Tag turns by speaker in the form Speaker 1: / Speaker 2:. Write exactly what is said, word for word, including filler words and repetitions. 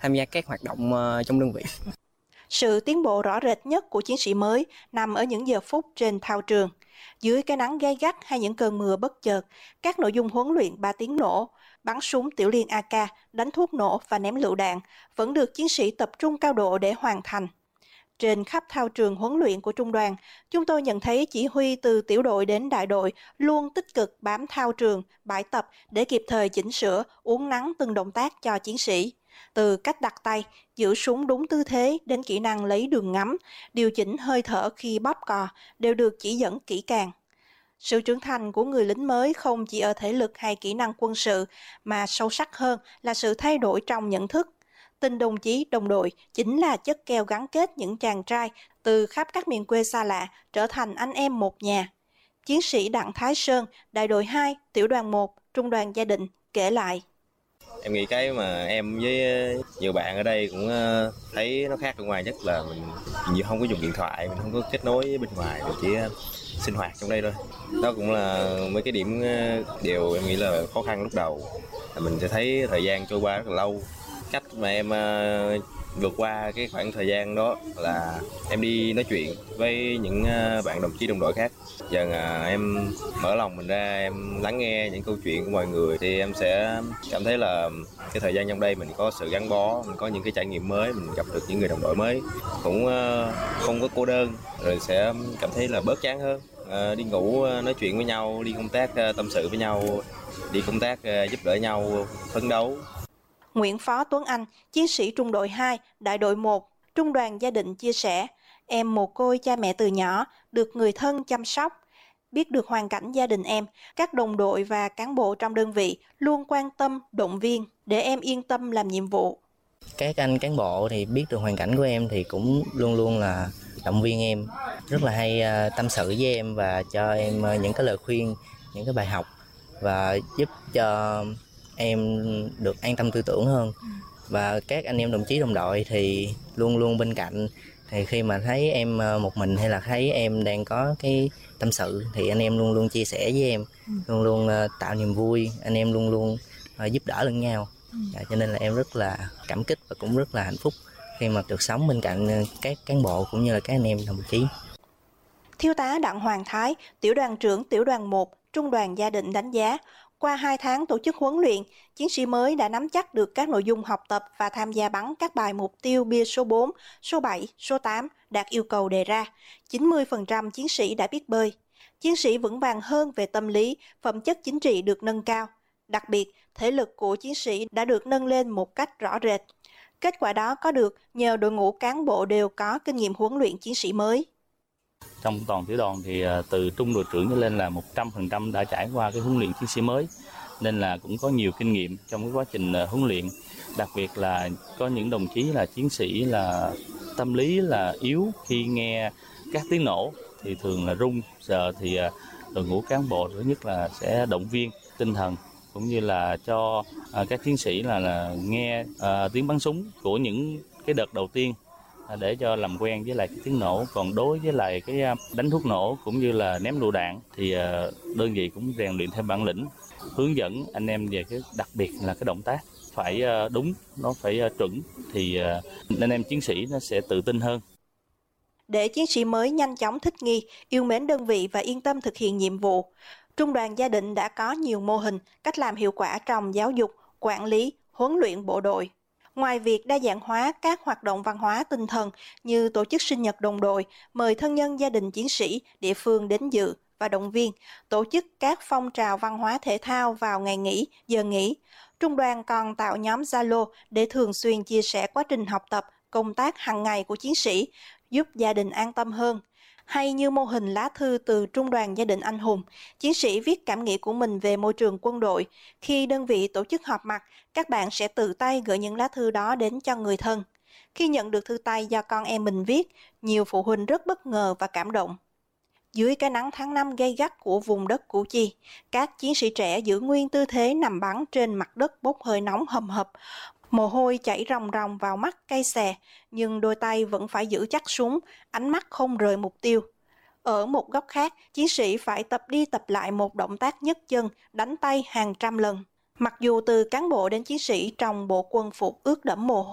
Speaker 1: tham gia các hoạt động uh, trong đơn vị.
Speaker 2: Sự tiến bộ rõ rệt nhất của chiến sĩ mới nằm ở những giờ phút trên thao trường. Dưới cái nắng gay gắt hay những cơn mưa bất chợt, các nội dung huấn luyện ba tiếng nổ, bắn súng tiểu liên a ca, đánh thuốc nổ và ném lựu đạn vẫn được chiến sĩ tập trung cao độ để hoàn thành. Trên khắp thao trường huấn luyện của trung đoàn, chúng tôi nhận thấy chỉ huy từ tiểu đội đến đại đội luôn tích cực bám thao trường, bãi tập để kịp thời chỉnh sửa, uốn nắn từng động tác cho chiến sĩ. Từ cách đặt tay, giữ súng đúng tư thế đến kỹ năng lấy đường ngắm, điều chỉnh hơi thở khi bóp cò đều được chỉ dẫn kỹ càng. Sự trưởng thành của người lính mới không chỉ ở thể lực hay kỹ năng quân sự, mà sâu sắc hơn là sự thay đổi trong nhận thức. Tình đồng chí, đồng đội chính là chất keo gắn kết những chàng trai từ khắp các miền quê xa lạ trở thành anh em một nhà. Chiến sĩ Đặng Thái Sơn, đại đội hai, tiểu đoàn một, trung đoàn Gia Định kể lại.
Speaker 3: Em nghĩ cái mà em với nhiều bạn ở đây cũng thấy nó khác ở ngoài nhất là mình nhiều không có dùng điện thoại, mình không có kết nối với bên ngoài, mình chỉ sinh hoạt trong đây thôi. Đó cũng là mấy cái điểm điều em nghĩ là khó khăn lúc đầu. Mình sẽ thấy thời gian trôi qua rất là lâu. Cách mà em uh, vượt qua cái khoảng thời gian đó là em đi nói chuyện với những uh, bạn đồng chí đồng đội khác. Giờ uh, em mở lòng mình ra, em lắng nghe những câu chuyện của mọi người thì em sẽ cảm thấy là cái thời gian trong đây mình có sự gắn bó, mình có những cái trải nghiệm mới, mình gặp được những người đồng đội mới, cũng uh, không có cô đơn, rồi sẽ cảm thấy là bớt chán hơn. Uh, đi ngủ uh, nói chuyện với nhau, đi công tác uh, tâm sự với nhau, đi công tác uh, giúp đỡ nhau, phấn đấu.
Speaker 2: Nguyễn Phó Tuấn Anh, chiến sĩ trung đội hai, đại đội một, trung đoàn Gia Định chia sẻ, em mồ côi cha mẹ từ nhỏ, được người thân chăm sóc. Biết được hoàn cảnh gia đình em, các đồng đội và cán bộ trong đơn vị luôn quan tâm, động viên để em yên tâm làm nhiệm vụ.
Speaker 4: Các anh cán bộ thì biết được hoàn cảnh của em thì cũng luôn luôn là động viên em, rất là hay tâm sự với em và cho em những cái lời khuyên, những cái bài học và giúp cho em được an tâm tư tưởng hơn. Và các anh em đồng chí đồng đội thì luôn luôn bên cạnh, thì khi mà thấy em một mình hay là thấy em đang có cái tâm sự thì anh em luôn luôn chia sẻ với em, luôn luôn tạo niềm vui, anh em luôn luôn giúp đỡ lẫn nhau. À, cho nên là em rất là cảm kích và cũng rất là hạnh phúc khi mà được sống bên cạnh các cán bộ cũng như là các anh em đồng chí.
Speaker 2: Thiếu tá Đặng Hoàng Thái, tiểu đoàn trưởng tiểu đoàn một, trung đoàn Gia Định đánh giá, qua hai tháng tổ chức huấn luyện, chiến sĩ mới đã nắm chắc được các nội dung học tập và tham gia bắn các bài mục tiêu bia số bốn, số bảy, số tám đạt yêu cầu đề ra. chín mươi phần trăm chiến sĩ đã biết bơi. Chiến sĩ vững vàng hơn về tâm lý, phẩm chất chính trị được nâng cao. Đặc biệt, thể lực của chiến sĩ đã được nâng lên một cách rõ rệt. Kết quả đó có được nhờ đội ngũ cán bộ đều có kinh nghiệm huấn luyện chiến sĩ mới.
Speaker 5: Trong toàn tiểu đoàn thì từ trung đội trưởng trở lên là một trăm phần trăm đã trải qua cái huấn luyện chiến sĩ mới, nên là cũng có nhiều kinh nghiệm trong cái quá trình huấn luyện. Đặc biệt là có những đồng chí là chiến sĩ là tâm lý là yếu khi nghe các tiếng nổ thì thường là run, giờ thì đội ngũ cán bộ thứ nhất là sẽ động viên tinh thần cũng như là cho các chiến sĩ là, là nghe uh, tiếng bắn súng của những cái đợt đầu tiên để cho làm quen với lại cái tiếng nổ. Còn đối với lại cái đánh thuốc nổ cũng như là ném lựu đạn thì đơn vị cũng rèn luyện thêm bản lĩnh, hướng dẫn anh em về cái đặc biệt là cái động tác phải đúng, nó phải chuẩn thì anh em chiến sĩ nó sẽ tự tin hơn.
Speaker 2: Để chiến sĩ mới nhanh chóng thích nghi, yêu mến đơn vị và yên tâm thực hiện nhiệm vụ, Trung đoàn Gia Định đã có nhiều mô hình, cách làm hiệu quả trong giáo dục, quản lý, huấn luyện bộ đội. Ngoài việc đa dạng hóa các hoạt động văn hóa tinh thần như tổ chức sinh nhật đồng đội, mời thân nhân gia đình chiến sĩ, địa phương đến dự và động viên, tổ chức các phong trào văn hóa thể thao vào ngày nghỉ, giờ nghỉ, Trung đoàn còn tạo nhóm Zalo để thường xuyên chia sẻ quá trình học tập, công tác hàng ngày của chiến sĩ, giúp gia đình an tâm hơn. Hay như mô hình lá thư từ Trung đoàn Gia Định Anh Hùng, chiến sĩ viết cảm nghĩ của mình về môi trường quân đội. Khi đơn vị tổ chức họp mặt, các bạn sẽ tự tay gửi những lá thư đó đến cho người thân. Khi nhận được thư tay do con em mình viết, nhiều phụ huynh rất bất ngờ và cảm động. Dưới cái nắng tháng năm gay gắt của vùng đất Củ Chi, các chiến sĩ trẻ giữ nguyên tư thế nằm bắn trên mặt đất bốc hơi nóng hầm hập. Mồ hôi chảy ròng ròng vào mắt cay xè, nhưng đôi tay vẫn phải giữ chắc súng, ánh mắt không rời mục tiêu. Ở một góc khác, chiến sĩ phải tập đi tập lại một động tác nhấc chân, đánh tay hàng trăm lần. Mặc dù từ cán bộ đến chiến sĩ trong bộ quân phục ướt đẫm mồ hôi,